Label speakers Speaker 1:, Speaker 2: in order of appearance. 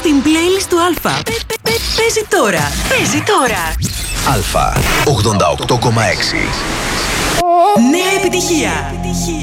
Speaker 1: στην playlist του Αλφα. Παίζει τώρα. Παίζει τώρα.
Speaker 2: Αλφα 88,6.
Speaker 1: Νέα επιτυχία.